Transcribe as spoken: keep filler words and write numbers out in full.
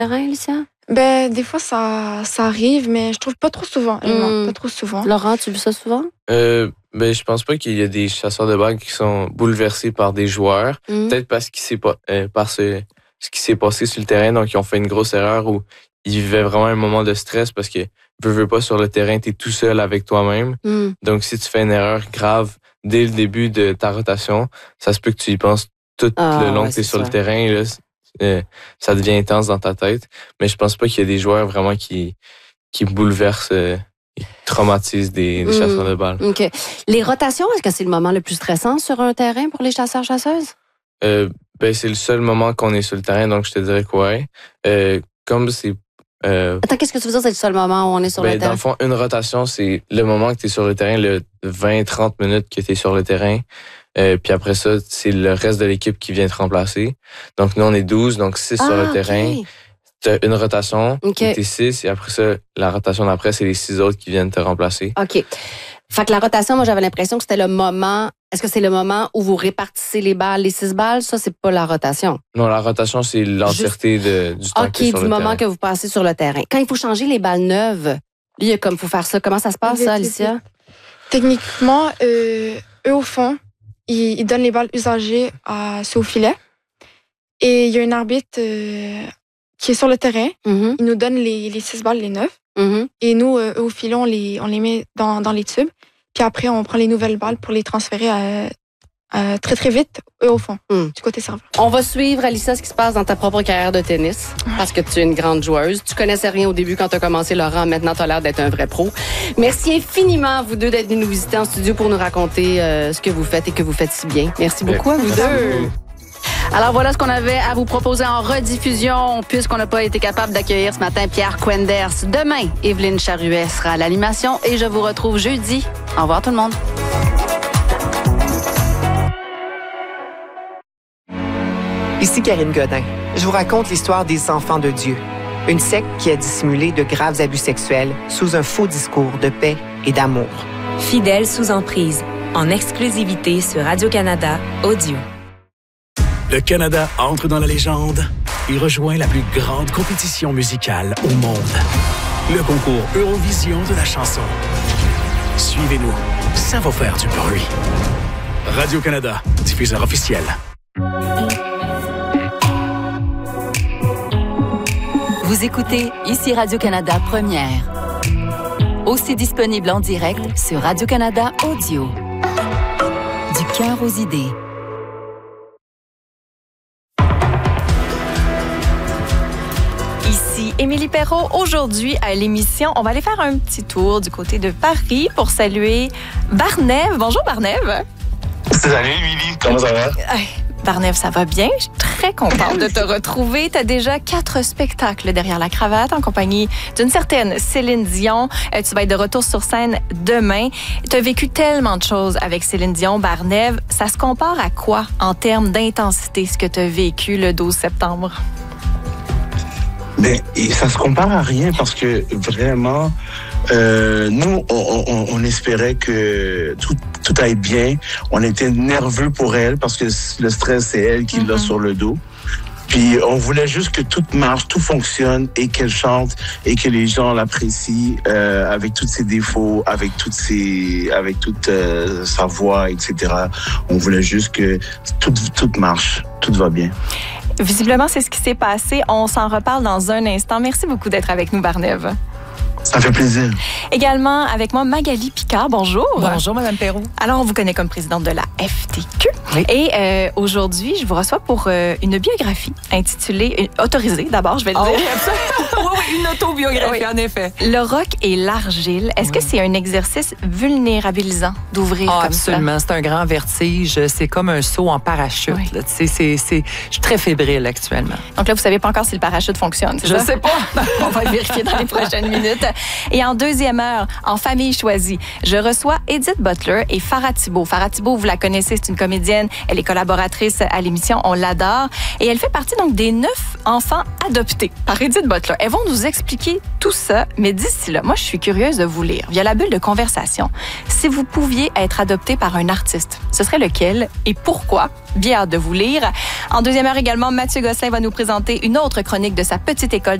terrain, Alicia? Ben, des fois, ça, ça arrive, mais je trouve pas trop souvent. Mm. Non, pas trop souvent. Laurent, tu vis ça souvent? Euh, ben, je pense pas qu'il y a des chasseurs de balles qui sont bouleversés par des joueurs. Mm. Peut-être parce qu'il s'est pas, euh, par ce, ce qui s'est passé sur le terrain, donc ils ont fait une grosse erreur où ils vivaient vraiment un moment de stress parce que veux, veux pas sur le terrain, t'es tout seul avec toi-même. Mm. Donc si tu fais une erreur grave dès le début de ta rotation, ça se peut que tu y penses tout Ah, le long ouais, que t'es c'est sur ça. le terrain. Là, euh, ça devient intense dans ta tête. Mais je pense pas qu'il y a des joueurs vraiment qui, qui bouleversent euh, et traumatisent des, des Mm. chasseurs de balles. OK. Les rotations, est-ce que c'est le moment le plus stressant sur un terrain pour les chasseurs-chasseuses? Euh, ben, c'est le seul moment qu'on est sur le terrain, donc je te dirais que ouais. Euh, comme c'est... Euh, Attends, qu'est-ce que tu veux dire, c'est le seul moment où on est sur ben, le dans terrain? le fond, une rotation, c'est le moment que tu es sur le terrain, le vingt trente minutes que tu es sur le terrain. Euh, puis après ça, c'est le reste de l'équipe qui vient te remplacer. Donc nous, on est douze, donc six sur le Ah, terrain. OK. Tu as une rotation, OK. tu es six, et après ça, la rotation d'après, c'est les six autres qui viennent te remplacer. OK. Fait que la rotation, moi, j'avais l'impression que c'était le moment... Est-ce que c'est le moment où vous répartissez les balles, les six balles? Ça, c'est pas la rotation. Non, la rotation, c'est l'entièreté de, du temps OK, que t'es sur du le moment terrain. que vous passez sur le terrain. Quand il faut changer les balles neuves, il y a comme faut faire ça. Comment ça se passe, Vite, ça, vite, Alicia? Techniquement, euh, eux, au fond, ils, ils donnent les balles usagées à ceux au filet. Et il y a un arbitre euh, qui est sur le terrain. Mhm, Il nous donne les, les six balles, les neuf. mhm. Et nous, euh, eux, au filet, on les, on les met dans, dans les tubes. Puis après, on prend les nouvelles balles pour les transférer à, à très, très vite, eux, au fond, Mm. du côté serveur. On va suivre, Alicia, ce qui se passe dans ta propre carrière de tennis, parce que tu es une grande joueuse. Tu connaissais rien au début quand tu as commencé, Laurent. Maintenant, tu as l'air d'être un vrai pro. Merci infiniment à vous deux d'être venus nous visiter en studio pour nous raconter euh, ce que vous faites et que vous faites si bien. Merci beaucoup à vous Merci deux. beaucoup. Alors voilà ce qu'on avait à vous proposer en rediffusion, puisqu'on n'a pas été capable d'accueillir ce matin Pierre Quenders. Demain, Evelyne Charuet sera à l'animation et je vous retrouve jeudi. Au revoir tout le monde. Ici Karine Godin. Je vous raconte l'histoire des enfants de Dieu. Une secte qui a dissimulé de graves abus sexuels sous un faux discours de paix et d'amour. Fidèles sous emprise, en exclusivité sur Radio-Canada Audio. Le Canada entre dans la légende et rejoint la plus grande compétition musicale au monde. Le concours Eurovision de la chanson. Suivez-nous, ça va faire du bruit. Radio-Canada, diffuseur officiel. Vous écoutez ici Radio-Canada Première. Aussi disponible en direct sur Radio-Canada Audio. Du cœur aux idées. Ici Émilie Perrault. Aujourd'hui, à l'émission, on va aller faire un petit tour du côté de Paris pour saluer Barnève. Bonjour, Barnève. Salut, Lily. Comment ça va? Hey, Barnève, ça va bien? Je suis très contente de te retrouver. Tu as déjà quatre spectacles derrière la cravate en compagnie d'une certaine Céline Dion. Euh, tu vas être de retour sur scène demain. Tu as vécu tellement de choses avec Céline Dion, Barnève. Ça se compare à quoi en termes d'intensité, ce que tu as vécu le douze septembre? Ben, et ça se compare à rien parce que vraiment, euh, nous, on, on, on espérait que tout, tout aille bien. On était nerveux pour elle parce que le stress, c'est elle qui mm-hmm. l'a sur le dos. Puis on voulait juste que tout marche, tout fonctionne et qu'elle chante et que les gens l'apprécient euh, avec tous ses défauts, avec toutes ses, avec toute euh, sa voix, et cetera. On voulait juste que tout, tout marche, tout va bien. Visiblement, c'est ce qui s'est passé. On s'en reparle dans un instant. Merci beaucoup d'être avec nous, Barnève. Ça fait plaisir. Également avec moi, Magali Picard. Bonjour. Bonjour, Mme Perrault. Alors, on vous connaît comme présidente de la F T Q. Oui. Et euh, aujourd'hui, je vous reçois pour euh, une biographie intitulée, une, autorisée d'abord, je vais le oh, dire. Oui, absolument. oui, oui, une autobiographie, oui. En effet. Le roc et l'argile. Est-ce oui. que c'est un exercice vulnérabilisant d'ouvrir oh, comme absolument. ça? C'est un grand vertige. C'est comme un saut en parachute. Oui. Là. C'est, c'est, c'est... Je suis très fébrile actuellement. Donc là, vous ne savez pas encore si le parachute fonctionne, c'est je ça? Je sais pas. On va le vérifier dans les prochaines minutes. Et en deuxième heure, en famille choisie, je reçois Edith Butler et Farah Thibault. Farah Thibault, vous la connaissez, c'est une comédienne. Elle est collaboratrice à l'émission, on l'adore. Et elle fait partie donc des neuf enfants adoptés par Edith Butler. Elles vont nous expliquer tout ça, mais d'ici là, moi, je suis curieuse de vous lire, via la bulle de conversation, si vous pouviez être adopté par un artiste, ce serait lequel et pourquoi? Bien hâte de vous lire. En deuxième heure également, Mathieu Gosselin va nous présenter une autre chronique de sa petite école